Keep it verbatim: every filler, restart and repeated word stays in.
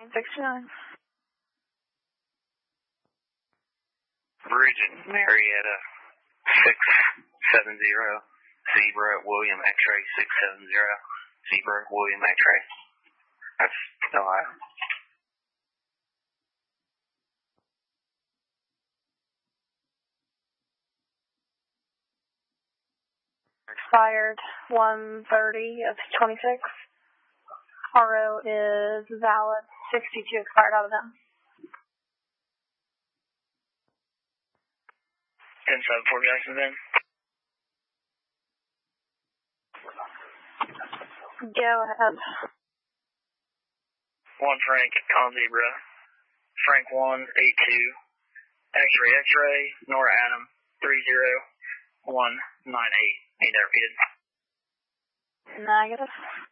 sixty-nine. Bridget Marietta six seven zero. Zebra William X-ray six seven zero. Zebra William X-ray. That's Ohio. Expired one thirty of twenty-six. R O is valid sixty-two expired out of them. ten seven four Jackson then. Go ahead. One Frank on Zebra. Frank one eight two. X-ray X-ray. Nora Adam three zero one nine eight. Need that repeated? Negative.